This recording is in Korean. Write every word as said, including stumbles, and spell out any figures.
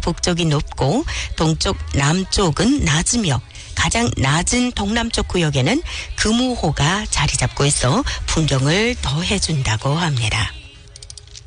북쪽이 높고 동쪽 남쪽은 낮으며 가장 낮은 동남쪽 구역에는 금우호가 자리 잡고 있어 풍경을 더해준다고 합니다.